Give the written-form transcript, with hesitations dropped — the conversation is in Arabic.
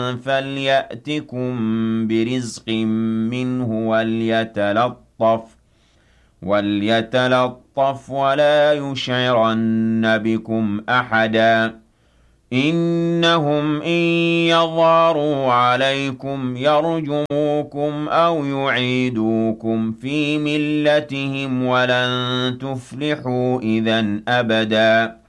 فليأتكم برزق منه وليتلطف ولا يشعرن بكم أحدا إنهم إن يظهروا عليكم يرجموكم أو يعيدوكم في ملتهم ولن تفلحوا إذا أبدا